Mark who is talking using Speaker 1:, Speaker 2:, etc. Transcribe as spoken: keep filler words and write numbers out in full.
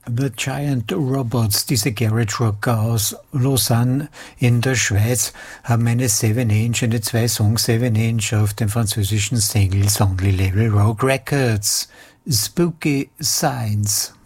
Speaker 1: The Giant Robots, diese Garage Rocker aus Lausanne in der Schweiz, haben eine seven inch, eine zwei Song seven inch auf dem französischen Singles Only Label Rogue Records. Spooky Signs.